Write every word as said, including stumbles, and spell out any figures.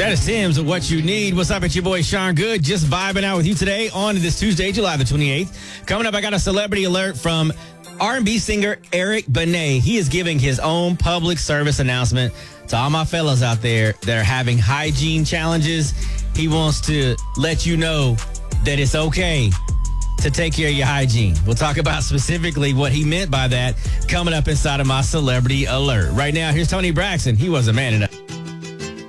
That is Sims of What You Need. What's up? It's your boy Sean Good, just vibing out with you today on this Tuesday, July the twenty-eighth. Coming up, I got a celebrity alert from R and B singer Eric Benet. He is giving his own public service announcement to all my fellas out there that are having hygiene challenges. He wants to let you know that it's okay to take care of your hygiene. We'll talk about specifically what he meant by that coming up inside of my celebrity alert. Right now, here's Tony Braxton. He was a man enough.